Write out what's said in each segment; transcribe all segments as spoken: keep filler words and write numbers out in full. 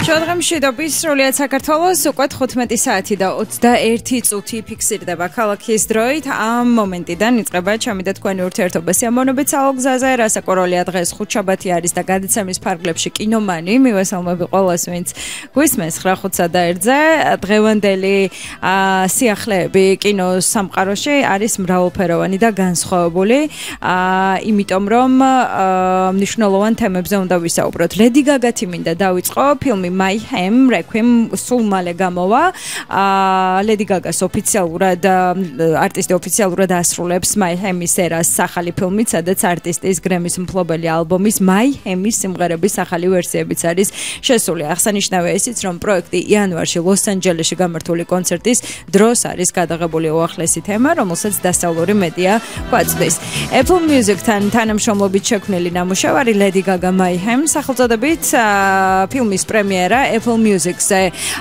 Შოდღემში დობის სრულიად საქართველოს უკვე თხუთმეტი საათი და ოცდაერთი წუთი ფიქსირდება ქალაქის დროით. Ამ მომენტიდან იწყება ჩემი და თქვენი ურთიერთობა სიამოვნებით სალოგზაზე. რასაკვირველია დღეს ხუთშაბათი არის და გადაცემის ფარგლებში კინომანი. მივესალმები ყველას, ვინც გვისმენს ცხრა ხუთსა და ერთზე. დღევანდელი სიახლეები კინოს სამყაროში არის მრავალფეროვანი და განსხვავებული. იმიტომ რომ მნიშვნელოვან თემებზე უნდა ვისაუბროთ. ლედი გაგათი მინდა დავიწყო ფილმი My Hem Requiem სულ მალე გამოვა. ლედი გაგას ოფიციალურად არტისტი ოფიციალურად ასრულებს My Hem-ის ერას სახალი ფილმით, სადაც არტისტის გრემის მფლობელი ალბომის My Hem-ის სიმღერების სახალი ვერსიებიც არის შესული. აღსანიშნავია ისიც, რომ პროექტი იანვარში ლოს-ანჯელესში გამართული კონცერტის დროს არის გადაღებული უახლესი თემა, რომელსაც დასავლური მედია გვაწვდის. Apple Music-თან თანამშრომლობით შექმნილი ნამუშევარი ლედი გაგა My Hem სახელწოდებით ფილმის პრემიერა Apple Music-ზე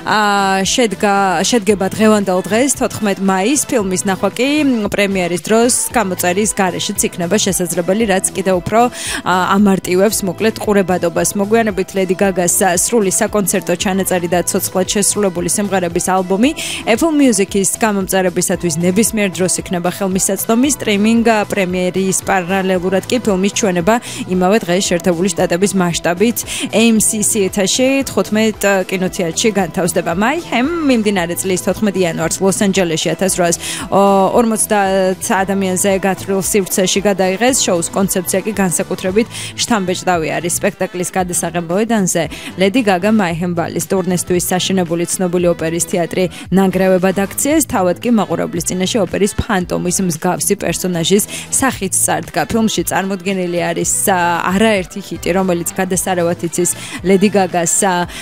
შედგა შედგება დღევანდელ დღეს თოთხმეტ მაისს. ფილმის ნახვა კი პრემიერის დროს გამოწერის გარეშეც იქნება შესაძლებელი, რაც კიდევ უფრო ამარტივებს მოკლედ ყურებადობას. მოგვიანებით ლედი გაგას სრული საკონცერტო ჩანაწერი და ცოცხლად შესრულებული სიმღერების ალბომი Apple Music-ის გამომწერებისათვის ნებისმიერ დროს იქნება ხელმისაწვდომი. სტრიმინგ პრემიერის პარალელურად კი ფილმის ჩვენება იმავე დღეს შეერთებული შტატების მასშტაბით A M C სიეთაში თხუთმეტ კინოთეატრში განთავსდება. My Hem მიმდინარე წლის თოთხმეტი იანვარს ლოს-ანჯელესში ათას რვაას ორმოცდაათ ადამიანზე გათვლილ სივრცეში გადაიღეს. შოუს კონცეფცია კი განსაკუთრებით შთამბეჭდავი არის. სპექტაკლის გადასაღებოედანზე ლედი გაგა My Hem ბალის ტურნესთვის საშენებული ცნობილი ოპერის თეატრი ნანგრევებად აქციეს. თავად კი მაყურებლის წინაშე ოპერის ფანტომის მსგავსი პერსონაჟის სახით წარდგა. ფილმში წარმოდგენილი არის არაერთი ჰიტი, რომელიც გადასარევად იცის ლედი გაგას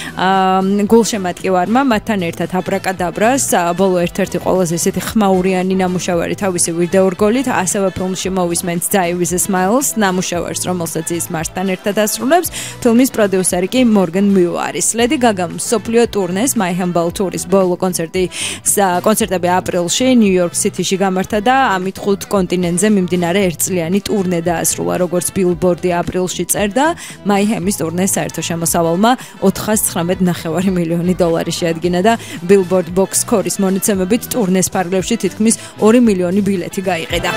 გულშემატკივარმა, მათთან ერთად აბრაკადაბრას, ბოლო ერთ-ერთი ყველაზე ისეთი ხმაურიანი ნამუშევარი თავისი ვიდეორგოლით, ასევე ფილმში მოვისმენთ Die with a Smile ნამუშევარს, რომელსაც ის მარსთან ერთად ასრულებს. ფილმის პროდიუსერი კი მორგან მიუ არის. ლედი გაგამ მსოფლიო ტურნეს My Hem Ball ტურის ბოლო კონცერტი კონცერტები აპრილში ნიუ-იორკ სიტიში გამართა და ამით ხუთ კონტინენტზე მიმდინარე ერთწლიანი ტურნე დაასრულა. როგორც ბილბორდი აპრილში წერდა, My Hem-ის ტურნეს საერთო შემოსავალმა ოთხას ცხრამეტ ნახევარი მილიონი დოლარი შეადგინა და Billboard Box Score-ის მონაცემებით ტურნეს ფარგლებში თითქმის ორი მილიონი ბილეთი გაიყიდა.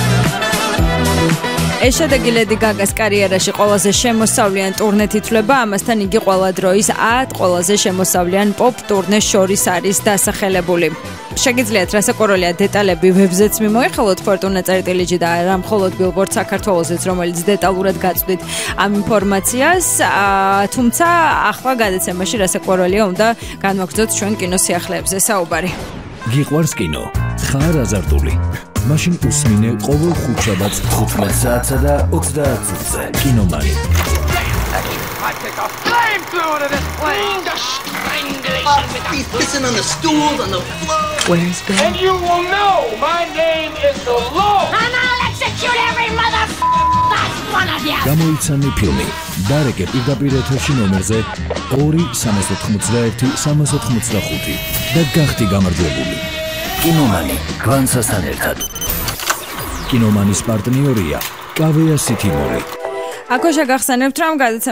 ეს შედეგი ლედი გაგას კარიერაში ყველაზე შემოსავლიან ტურნედ ითვლება. ამასთან იგი ყველა დროის ათ ყველაზე შემოსავლიან პოპ ტურნეს შორის არის დასახელებული. შეგიძლიათ რასაკვირველია დეტალები ვებზეც მიმოიხილოთ ფორტუნა წერტილიჯი და არა მხოლოდ Billboard საქართველოსაც, რომელიც დეტალურად გაწვდით ამ ინფორმაციას. თუმცა ახლა გადაცემაში რასაკვირველია უნდა განვაგრძოთ ჩვენ კინოსიახლეებზე საუბარი. გიყვარს კინო? ხარ აზარტული? მაშინ უსმინე ყოველ ხუთშაბათს თხუთმეტ საათსა და ოცდაათ წუთზე კინომანი. I take a flamethrower to this place! The strangulation with the... He's pissing on the stools, on the floor! Where's Bill? And you will know my name is the law! And I'll execute every motherfucking last one of you! გამოიცანი ფილმი დარეკე პირდაპირ ეთერში ნომერზე ორი სამას ოთხმოცდაერთი სამას ოთხმოცდახუთი და გახდი გამარჯვებული. კინომანი გვანცასთან ერთად. კინომანის პარტნიორია კავეა სითიმორი. აქ შეგახსენებთ, რომ გადაცემა